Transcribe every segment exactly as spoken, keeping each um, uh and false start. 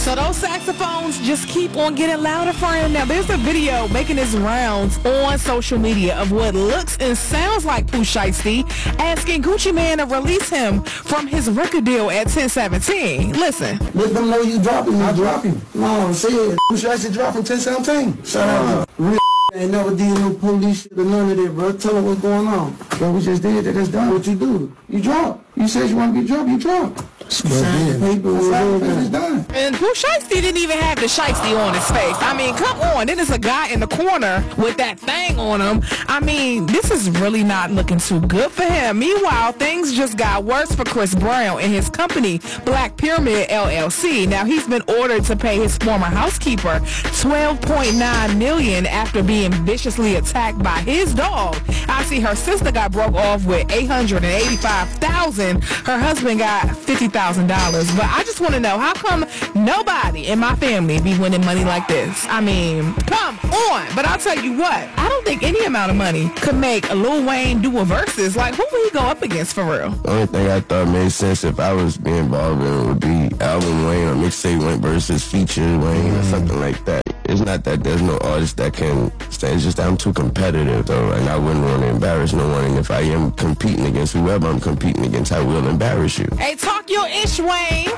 So those saxophones just keep on getting louder for him. Now, there's a video making its rounds on social media of what looks and sounds like Pooh Shiesty asking Gucci Mane to release him from his record deal at ten seventeen. Listen. Let them know you dropping him. I drop him. No, say it. Pooh Shiesty dropping ten seventeen. Shut up. Real ain't never did no police shit or none of that, bro. Tell them what's going on. Bro, we just did that. That's done. What you do? You drop. You said you want to be dropped. You drop. Sign the paper. It's done. And Pooh Shiesty didn't even have the shiesty on his face. I mean, come on. Then there's a guy in the corner with that thing on him. I mean, this is really not looking too good for him. Meanwhile, things just got worse for Chris Brown and his company, Black Pyramid L L C. Now, he's been ordered to pay his former housekeeper twelve point nine million dollars after being viciously attacked by his dog. I see her sister got broke off with eight hundred eighty-five thousand dollars. Her husband got fifty thousand dollars. But I just want to know, how come nobody in my family be winning money like this? I mean, come on. But I'll tell you what, I don't think any amount of money could make Lil Wayne do a versus. Like, who would he go up against for real? The only thing I thought made sense if I was being involved in it would be album Wayne or mixtape Wayne versus feature Wayne or something like that. It's not that there's no artist that can stand. It's just that I'm too competitive, though, and I wouldn't want to embarrass no one. And if I am competing against whoever I'm competing against, I will embarrass you. Hey, talk your ish, Wayne.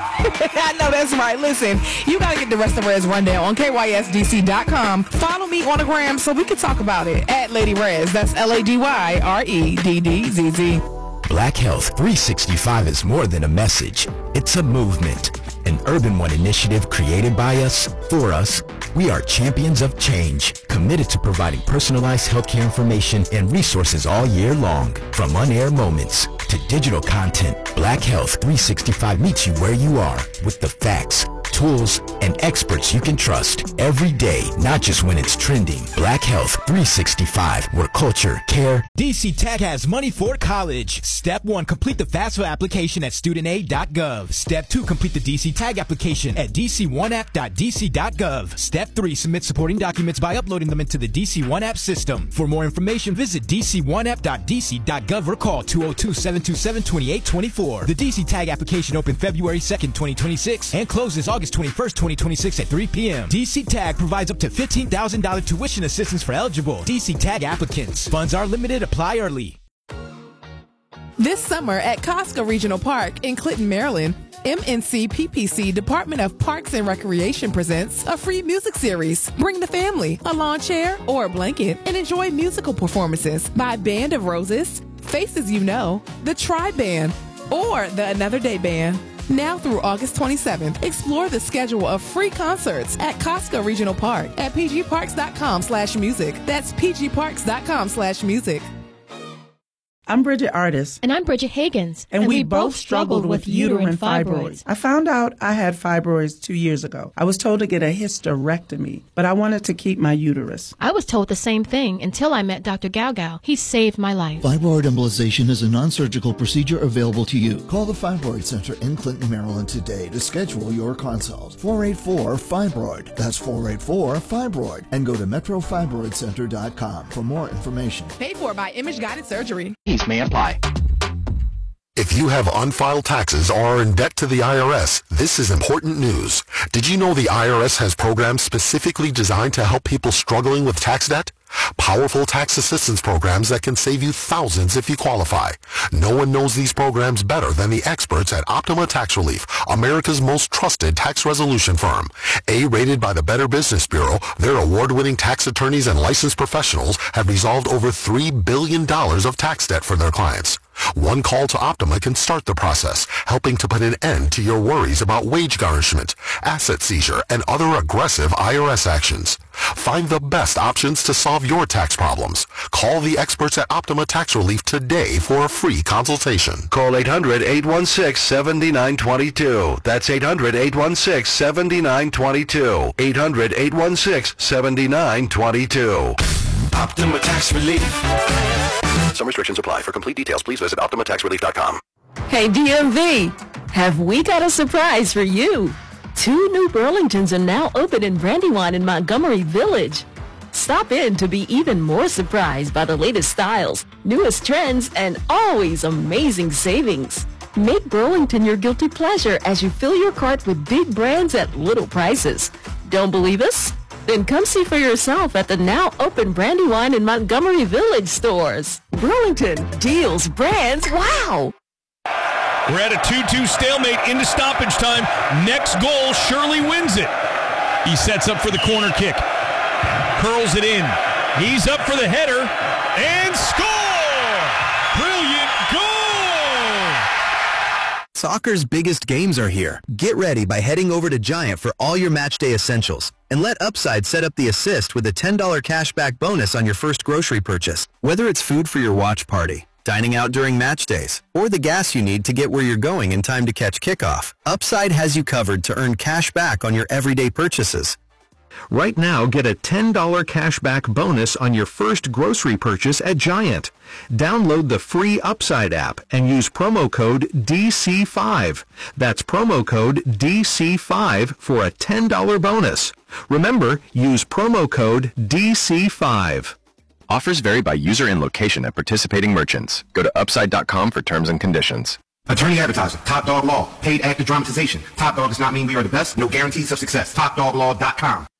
I know that's right. Listen, you got to get the rest of Rez Rundown on K Y S D C dot com. Follow me on the gram so we can talk about it at Lady Rez. That's L A D Y R E D D Z Z. Black Health three sixty-five is more than a message. It's a movement. An Urban One initiative created by us, for us. We are champions of change, committed to providing personalized healthcare information and resources all year long. From on-air moments to digital content, Black Health three sixty-five meets you where you are with the facts, tools, and experts you can trust every day, not just when it's trending. Black Health three sixty-five, where culture, care. D C Tech has money for college. Step one, complete the FAFSA application at student aid dot gov. Step two, complete the D C Tag application at d c one app dot d c dot gov. Step three, submit supporting documents by uploading them into the D C one App system. For more information, visit d c one app dot d c dot gov or call two oh two, seven two seven, two eight two four. The D C Tag application opened February second, twenty twenty-six and closes August twenty-first, twenty twenty-six at three p.m. D C Tag provides up to fifteen thousand dollars tuition assistance for eligible D C Tag applicants. Funds are limited. Apply early. This summer at Costco Regional Park in Clinton, Maryland, M N C P P C Department of Parks and Recreation presents a free music series. Bring the family, a lawn chair, or a blanket, and enjoy musical performances by Band of Roses, Faces You Know, the Tribe Band, or the Another Day Band. Now through August twenty-seventh, explore the schedule of free concerts at Costco Regional Park at pgparks.com slash music. That's pgparks.com slash music. I'm Bridget Artis. And I'm Bridget Higgins. And, and we, we both struggled with uterine fibroids. fibroids. I found out I had fibroids two years ago. I was told to get a hysterectomy, but I wanted to keep my uterus. I was told the same thing until I met Doctor Gaugao. He saved my life. Fibroid embolization is a non-surgical procedure available to you. Call the Fibroid Center in Clinton, Maryland today to schedule your consult. four eight four, fibroid. That's four eight four, fibroid. And go to metro fibroid center dot com for more information. Paid for by Image Guided Surgery. May apply. If you have unfiled taxes or are in debt to the I R S, this is important news. Did you know the I R S has programs specifically designed to help people struggling with tax debt? Powerful tax assistance programs that can save you thousands if you qualify. No one knows these programs better than the experts at Optima Tax Relief, America's most trusted tax resolution firm. A-rated by the Better Business Bureau, their award-winning tax attorneys and licensed professionals have resolved over three billion dollars of tax debt for their clients. One call to Optima can start the process, helping to put an end to your worries about wage garnishment, asset seizure, and other aggressive I R S actions. Find the best options to solve your tax problems. Call the experts at Optima Tax Relief today for a free consultation. Call eight hundred, eight one six, seven nine two two. That's eight hundred, eight one six, seven nine two two. eight hundred, eight one six, seven nine two two. Optima Tax Relief. Some restrictions apply. For complete details, please visit optima tax relief dot com. Hey, D M V, have we got a surprise for you? Two new Burlingtons are now open in Brandywine and Montgomery Village. Stop in to be even more surprised by the latest styles, newest trends, and always amazing savings. Make Burlington your guilty pleasure as you fill your cart with big brands at little prices. Don't believe us? Then come see for yourself at the now open Brandywine and Montgomery Village stores. Burlington, deals, brands, wow! We're at a two two stalemate into stoppage time. Next goal, Shirley wins it. He sets up for the corner kick. Curls it in. He's up for the header. And score! Brilliant goal! Soccer's biggest games are here. Get ready by heading over to Giant for all your match day essentials. And let Upside set up the assist with a ten dollars cashback bonus on your first grocery purchase. Whether it's food for your watch party, dining out during match days, or the gas you need to get where you're going in time to catch kickoff, Upside has you covered to earn cash back on your everyday purchases. Right now, get a ten dollars cashback bonus on your first grocery purchase at Giant. Download the free Upside app and use promo code D C five. That's promo code D C five for a ten dollars bonus. Remember, use promo code D C five. Offers vary by user and location at participating merchants. Go to upside dot com for terms and conditions. Attorney Advertiser, Top Dog Law, paid actor dramatization. Top Dog does not mean we are the best, no guarantees of success. top dog law dot com.